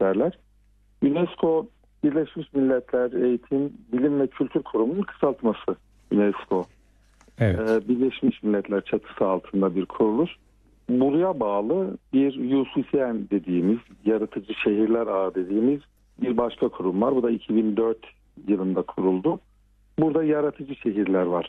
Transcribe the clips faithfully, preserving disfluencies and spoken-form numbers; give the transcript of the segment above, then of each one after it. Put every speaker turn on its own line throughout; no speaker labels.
isterler. UNESCO Birleşmiş Milletler Eğitim, Bilim ve Kültür Kurumu'nun kısaltması UNESCO.
Evet.
Ee, Birleşmiş Milletler çatısı altında bir kuruluş. Buraya bağlı bir U C C N dediğimiz, Yaratıcı Şehirler Ağı dediğimiz bir başka kurum var. Bu da iki bin dört yılında kuruldu. Burada yaratıcı şehirler var.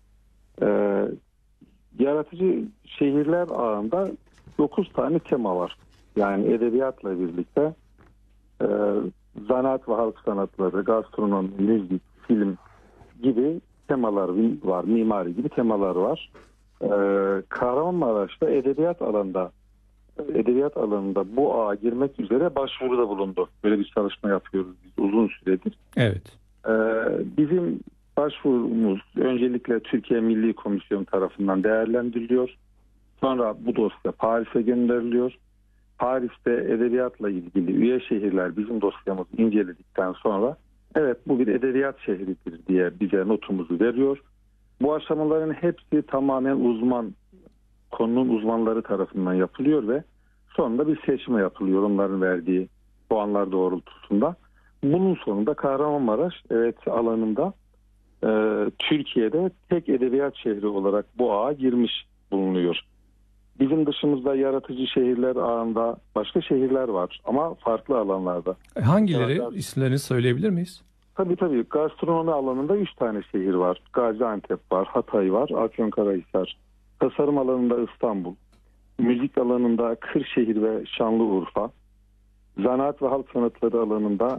Ee, yaratıcı şehirler ağında dokuz tane tema var. Yani edebiyatla birlikte e, zanaat ve halk sanatları, gastronomi, müzik, film gibi temalar var. Mimari gibi temalar var. Ee, Kahramanmaraş'ta edebiyat alanında edebiyat alanında bu ağa girmek üzere başvuruda bulundu. Böyle bir çalışma yapıyoruz biz uzun süredir.
Evet.
Ee, bizim başvurumuz öncelikle Türkiye Milli Komisyon tarafından değerlendiriliyor. Sonra bu dosya Paris'e gönderiliyor. Paris'te edebiyatla ilgili üye şehirler bizim dosyamızı inceledikten sonra evet bu bir edebiyat şehridir diye bize notumuzu veriyor. Bu aşamaların hepsi tamamen uzman, konunun uzmanları tarafından yapılıyor ve sonunda bir seçme yapılıyor onların verdiği puanlar doğrultusunda. Bunun sonunda Kahramanmaraş evet alanında e, Türkiye'de tek edebiyat şehri olarak bu ağa girmiş bulunuyor. Bizim dışımızda yaratıcı şehirler ağında başka şehirler var ama farklı alanlarda.
Hangileri?
Evet,
İsimlerini söyleyebilir miyiz?
Tabii tabii. Gastronomi alanında üç tane şehir var. Gaziantep var, Hatay var, Afyonkarahisar. Tasarım alanında İstanbul. Müzik alanında Kırşehir ve Şanlıurfa. Zanaat ve halk sanatları alanında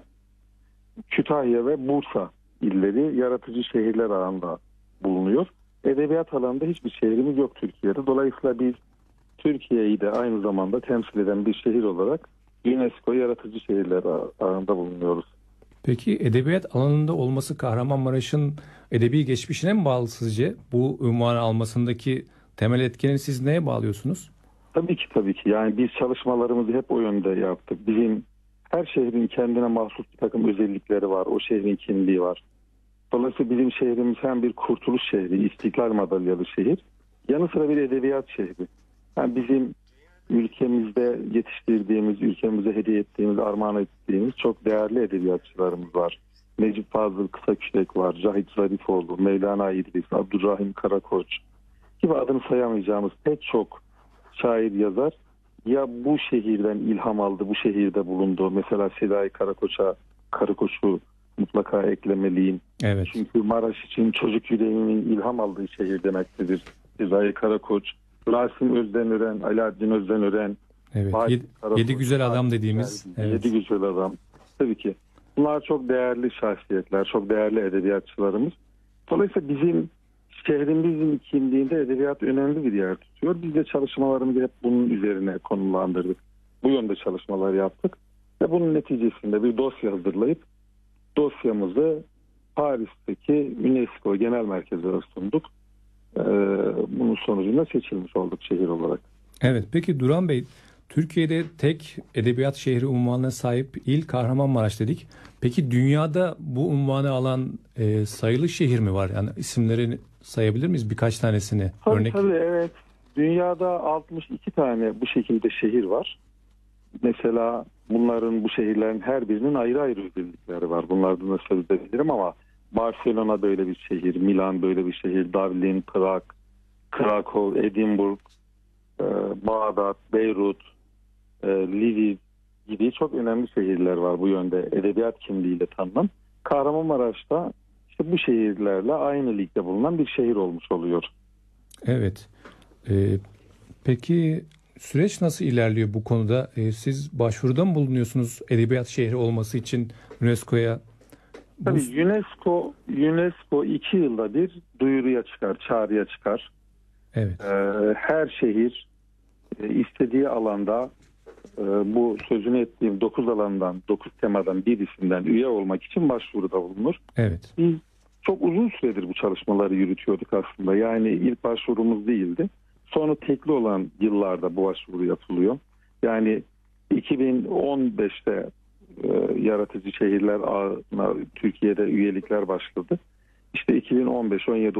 Kütahya ve Bursa illeri yaratıcı şehirler ağında bulunuyor. Edebiyat alanında hiçbir şehrimiz yok Türkiye'de. Dolayısıyla biz Türkiye'yi de aynı zamanda temsil eden bir şehir olarak UNESCO yaratıcı şehirler ağında bulunuyoruz.
Peki edebiyat alanında olması Kahramanmaraş'ın edebi geçmişine mi bağlı sizce? Bu unvanı almasındaki temel etkeni siz neye bağlıyorsunuz?
Tabii ki tabii ki. Yani biz çalışmalarımızı hep o yönde yaptık. Bizim her şehrin kendine mahsus bir takım özellikleri var. O şehrin kimliği var. Dolayısıyla bizim şehrimiz hem bir kurtuluş şehri, istiklal madalyalı şehir. Yanı sıra bir edebiyat şehri. Yani bizim ülkemizde yetiştirdiğimiz, ülkemize hediye ettiğimiz, armağan ettiğimiz çok değerli edebiyatçılarımız var. Necip Fazıl Kısakürek var, Cahit Zarifoğlu, Mevlana İdris, Abdurrahim Karakoç gibi adını sayamayacağımız pek çok şair yazar ya bu şehirden ilham aldı, bu şehirde bulundu. Mesela Sezai Karakoç'a, Karakoç'u mutlaka eklemeliyim.
Evet.
Çünkü Maraş için çocuk yüreğinin ilham aldığı şehir demektedir. Sezai Karakoç, Rasim Özdenören, Alaaddin Özdenören.
Evet.
Fatih
Yedi,
Karakoç,
yedi güzel adam dediğimiz.
Yedi
Evet.
güzel adam. Tabii ki. Bunlar çok değerli şahsiyetler, çok değerli edebiyatçılarımız. Dolayısıyla bizim şehrimizin kimliğinde edebiyat önemli bir yer tutuyor. Biz de çalışmalarımızı hep bunun üzerine konulandırdık. Bu yönde çalışmalar yaptık. Ve bunun neticesinde bir dosya hazırlayıp dosyamızı Paris'teki UNESCO Genel Merkezi'ne sunduk. Ee, bunun sonucunda seçilmiş olduk şehir olarak.
Evet. Peki Duran Bey, Türkiye'de tek edebiyat şehri unvanına sahip il Kahramanmaraş dedik. Peki dünyada bu unvanı alan e, sayılı şehir mi var? Yani isimlerini sayabilir miyiz? Birkaç tanesini.
Tabii
Örnek.
tabii evet. Dünyada altmış iki tane bu şekilde şehir var. Mesela bunların, bu şehirlerin her birinin ayrı ayrı özellikleri var. Bunlardan da söz edebilirim ama Barcelona böyle bir şehir, Milan böyle bir şehir, Dublin, Prag, Krakow, Edinburgh, e, Bağdat, Beyrut, e, Lviv gibi çok önemli şehirler var bu yönde edebiyat kimliğiyle tanınan. Kahramanmaraş'ta işte bu şehirlerle aynı ligde bulunan bir şehir olmuş oluyor.
Evet. Ee, peki süreç nasıl ilerliyor bu konuda? Ee, siz başvuruda mı bulunuyorsunuz edebiyat şehri olması için UNESCO'ya? Bu...
Tabii UNESCO UNESCO iki yılda bir duyuruya çıkar, çağrıya çıkar.
Evet.
Ee, her şehir e, istediği alanda e, bu sözünü ettiğim dokuz alandan, dokuz temadan birisinden üye olmak için başvuruda bulunur.
Evet.
Biz çok uzun süredir bu çalışmaları yürütüyorduk aslında. Yani ilk başvurumuz değildi. Sonra tekli olan yıllarda bu başvuru yapılıyor. Yani iki bin on beşte e, yaratıcı şehirler ağına Türkiye'de üyelikler başladı. İşte iki bin on beş on yedi